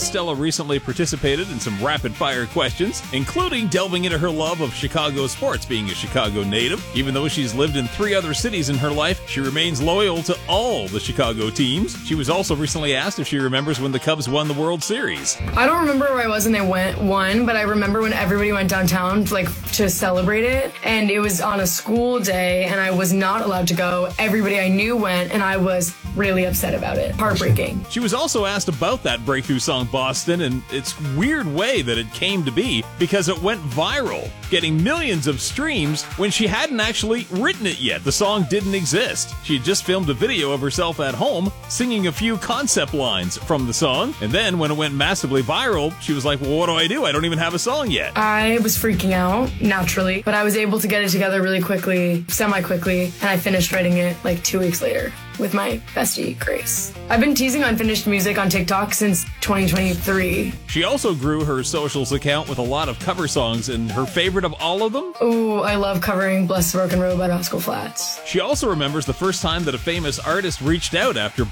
Stella recently participated in some rapid-fire questions, including delving into her love of Chicago sports, being a Chicago native. Even though she's lived in 3 other cities in her life, she remains loyal to all the Chicago teams. She was also recently asked if she remembers when the Cubs won the World Series. I don't remember where I was when they won, but I remember when everybody went downtown to celebrate it, and it was on a school day, and I was not allowed to go. Everybody I knew went, and I was really upset about it. Heartbreaking. She was also asked about that breakthrough song Boston and its weird way that it came to be, because it went viral, getting millions of streams when she hadn't actually written it yet. The song didn't exist. She had just filmed a video of herself at home singing a few concept lines from the song, and then when it went massively viral, she was like, well, what do? I don't even have a song yet. I was freaking out, naturally, but I was able to get it together really quickly, semi-quickly, and I finished writing it like 2 weeks later with my bestie, Grace. I've been teasing unfinished music on TikTok since 2023. She also grew her socials account with a lot of cover songs, and her favorite of all of them? Ooh, I love covering Bless the Broken Road by Rascal Flatts. She also remembers the first time that a famous artist reached out after